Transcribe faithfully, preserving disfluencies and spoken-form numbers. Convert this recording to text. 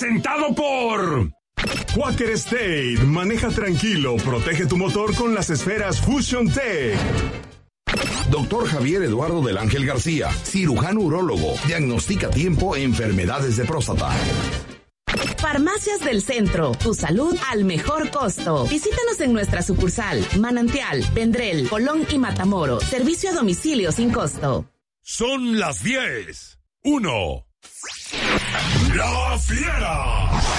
presentado por Quaker State. Maneja tranquilo, protege tu motor con las esferas Fusion Tech. Doctor Javier Eduardo del Ángel García, cirujano urólogo, diagnostica a tiempo enfermedades de próstata. Farmacias del Centro, tu salud al mejor costo. Visítanos en nuestra sucursal, Manantial, Vendrell, Colón y Matamoros. Servicio a domicilio sin costo. Son las diez. Uno. La Fiera.